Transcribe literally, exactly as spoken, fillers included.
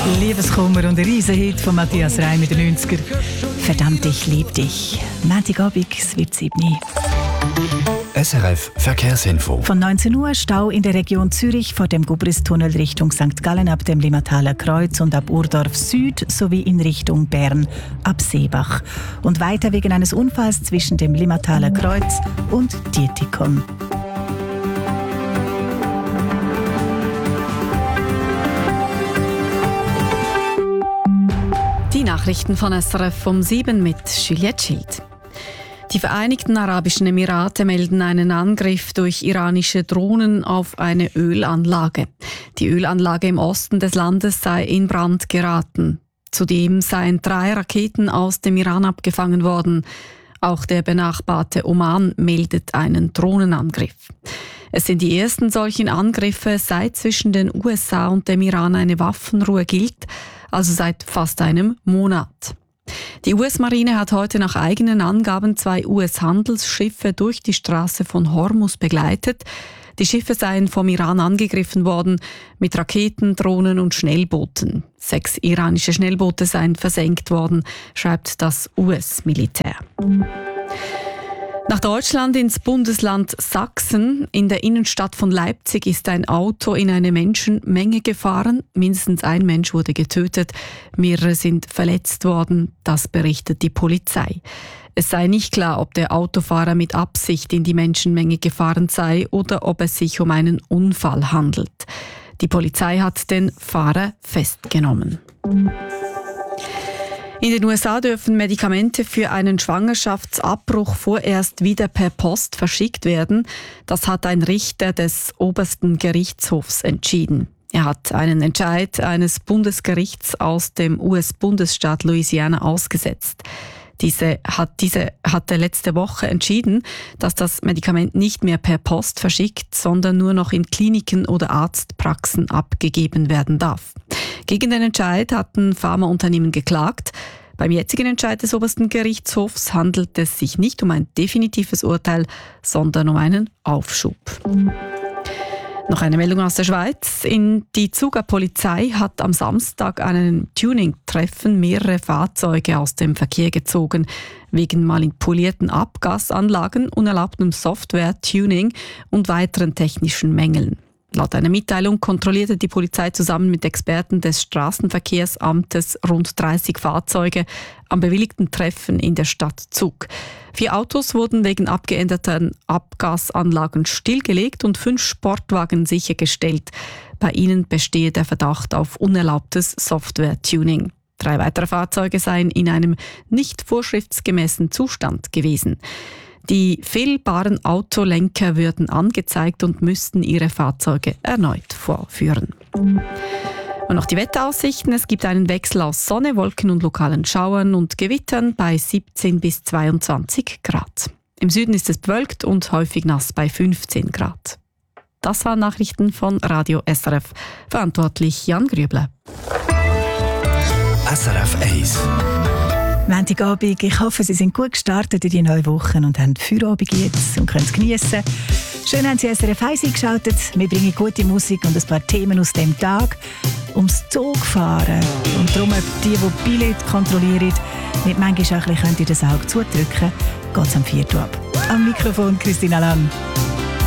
Liebeskummer und ein Riesenhit von Matthias Reim in den neunziger. Verdammt, ich lieb dich. Montagabend, es wird sieben. S R F Verkehrsinfo. Von neunzehn Uhr Stau in der Region Zürich vor dem Gubristunnel Richtung Sankt Gallen ab dem Limmataler Kreuz und ab Urdorf Süd sowie in Richtung Bern ab Seebach. Und weiter wegen eines Unfalls zwischen dem Limmataler Kreuz und Dietikon. Die Nachrichten von S R F um sieben mit Juliette Schild. Die Vereinigten Arabischen Emirate melden einen Angriff durch iranische Drohnen auf eine Ölanlage. Die Ölanlage im Osten des Landes sei in Brand geraten. Zudem seien drei Raketen aus dem Iran abgefangen worden. Auch der benachbarte Oman meldet einen Drohnenangriff. Es sind die ersten solchen Angriffe, seit zwischen den U S A und dem Iran eine Waffenruhe gilt, also seit fast einem Monat. Die U S-Marine hat heute nach eigenen Angaben zwei U S-Handelsschiffe durch die Straße von Hormuz begleitet. Die Schiffe seien vom Iran angegriffen worden mit Raketen, Drohnen und Schnellbooten. Sechs iranische Schnellboote seien versenkt worden, schreibt das U S-Militär. Nach Deutschland ins Bundesland Sachsen. In der Innenstadt von Leipzig ist ein Auto in eine Menschenmenge gefahren. Mindestens ein Mensch wurde getötet, mehrere sind verletzt worden. Das berichtet die Polizei. Es sei nicht klar, ob der Autofahrer mit Absicht in die Menschenmenge gefahren sei oder ob es sich um einen Unfall handelt. Die Polizei hat den Fahrer festgenommen. In den U S A dürfen Medikamente für einen Schwangerschaftsabbruch vorerst wieder per Post verschickt werden. Das hat ein Richter des obersten Gerichtshofs entschieden. Er hat einen Entscheid eines Bundesgerichts aus dem U S-Bundesstaat Louisiana ausgesetzt. Diese hat, diese hatte letzte Woche entschieden, dass das Medikament nicht mehr per Post verschickt, sondern nur noch in Kliniken oder Arztpraxen abgegeben werden darf. Gegen den Entscheid hatten Pharmaunternehmen geklagt. Beim jetzigen Entscheid des obersten Gerichtshofs handelt es sich nicht um ein definitives Urteil, sondern um einen Aufschub. Noch eine Meldung aus der Schweiz. In die Zuger Polizei hat am Samstag an einem Tuning-Treffen mehrere Fahrzeuge aus dem Verkehr gezogen, wegen manipulierten Abgasanlagen, unerlaubtem Software-Tuning und weiteren technischen Mängeln. Laut einer Mitteilung kontrollierte die Polizei zusammen mit Experten des Straßenverkehrsamtes rund dreißig Fahrzeuge am bewilligten Treffen in der Stadt Zug. Vier Autos wurden wegen abgeänderter Abgasanlagen stillgelegt und fünf Sportwagen sichergestellt. Bei ihnen bestehe der Verdacht auf unerlaubtes Software-Tuning. Drei weitere Fahrzeuge seien in einem nicht vorschriftsgemäßen Zustand gewesen. Die fehlbaren Autolenker würden angezeigt und müssten ihre Fahrzeuge erneut vorführen. Und noch die Wetteraussichten. Es gibt einen Wechsel aus Sonne, Wolken und lokalen Schauern und Gewittern bei siebzehn bis zweiundzwanzig Grad. Im Süden ist es bewölkt und häufig nass bei fünfzehn Grad. Das waren Nachrichten von Radio S R F. Verantwortlich Jan Grübler. S R F eins. Montagabend, ich hoffe, Sie sind gut gestartet in die neue Woche und haben Feierabend jetzt und können es geniessen. Schön haben Sie S R F eins eingeschaltet. Wir bringen gute Musik und ein paar Themen aus dem Tag. Ums Zugfahren und darum, ob die, die Billett kontrollieren, nicht manchmal auch ein bisschen das Auge zudrücken, geht es am Viertel ab. Am Mikrofon Christina Lang.